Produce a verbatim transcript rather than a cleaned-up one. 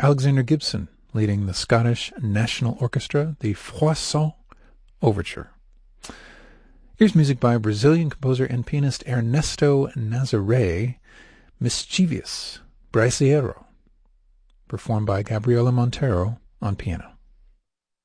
Alexander Gibson leading the Scottish National Orchestra, the Froissart Overture. Here's music by Brazilian composer and pianist Ernesto Nazaré, Mischievous Brasileiro, performed by Gabriela Montero on piano.